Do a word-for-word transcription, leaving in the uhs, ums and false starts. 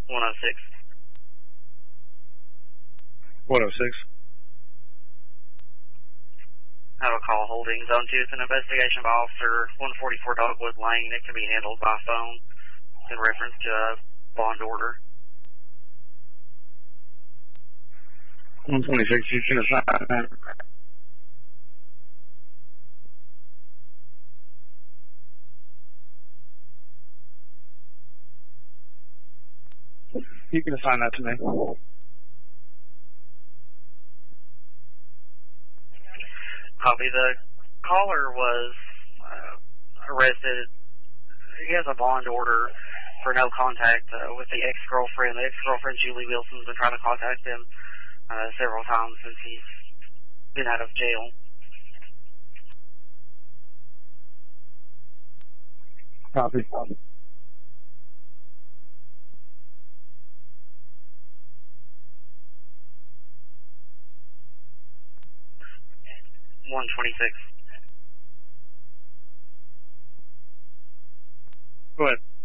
one oh six. one oh six. I have a call holding zone two. It's an investigation by Officer one forty-four Dogwood Lane that can be handled by phone in reference to a bond order. one twenty-six, you can assign that. You can assign that to me. Copy. The caller was uh, arrested. He has a bond order for no contact uh, with the ex-girlfriend. The ex-girlfriend, Julie Wilson, has been trying to contact him uh, several times since he's been out of jail. Copy. one twenty-six. Go ahead.